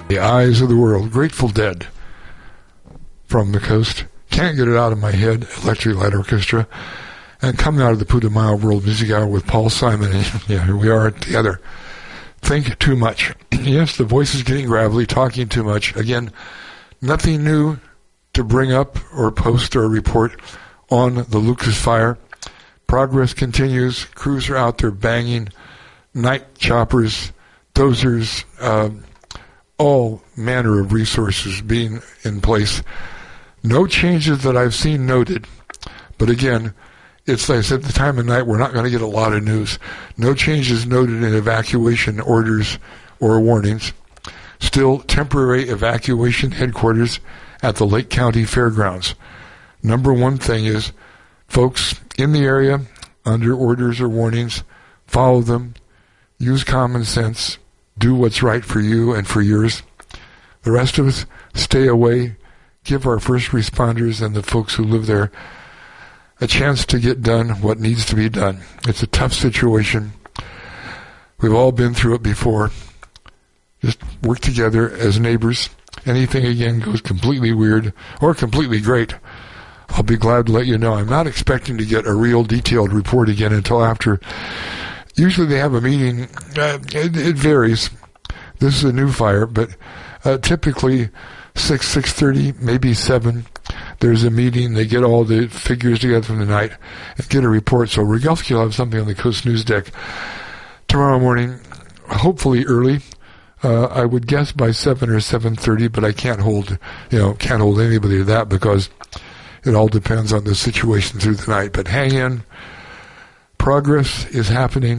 The Eyes of the World, Grateful Dead, From the Coast. Can't Get It Out of My Head, Electric Light Orchestra. And coming out of the Putumayo World Music Hour with Paul Simon. Yeah, here we are together. Think Too Much. Yes, the voice is getting gravelly, talking too much. Again, nothing new to bring up or post or report on the Lucas fire. Progress continues. Crews are out there banging. Night choppers, dozers, all manner of resources being in place. No changes that I've seen noted. But again, it's like I said, the time of night, we're not going to get a lot of news. No changes noted in evacuation orders or warnings. Still, temporary evacuation headquarters at the Lake County Fairgrounds. Number one thing is, folks in the area, under orders or warnings, follow them, use common sense, do what's right for you and for yours. The rest of us, stay away, give our first responders and the folks who live there a chance to get done what needs to be done. It's a tough situation. We've all been through it before. Just work together as neighbors. Anything, again, goes completely weird or completely great, I'll be glad to let you know. I'm not expecting to get a real detailed report again until after. Usually they have a meeting. It varies. This is a new fire, but typically 6:30, maybe 7. There's a meeting. They get all the figures together from the night and get a report. So Rogalski will have something on the Coast News Deck tomorrow morning, hopefully early. I would guess by 7 or 7:30, but I can't hold anybody to that because it all depends on the situation through the night. But hang in. Progress is happening.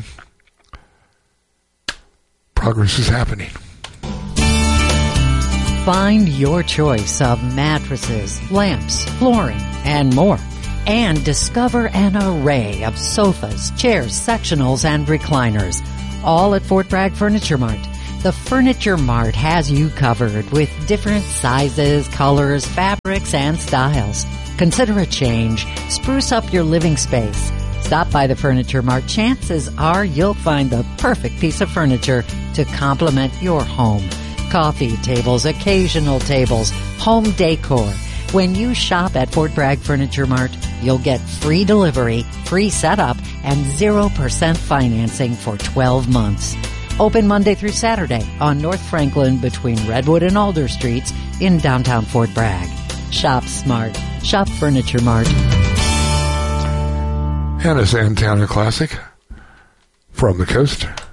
Progress is happening. Find your choice of mattresses, lamps, flooring, and more. And discover an array of sofas, chairs, sectionals, and recliners. All at Fort Bragg Furniture Mart. The Furniture Mart has you covered with different sizes, colors, fabrics, and styles. Consider a change. Spruce up your living space. Stop by the Furniture Mart. Chances are you'll find the perfect piece of furniture to complement your home. Coffee tables, occasional tables, home decor. When you shop at Fort Bragg Furniture Mart, you'll get free delivery, free setup, and 0% financing for 12 months. Open Monday through Saturday on North Franklin between Redwood and Alder Streets in downtown Fort Bragg. Shop smart. Shop Furniture Mart. And a Santana classic from the coast.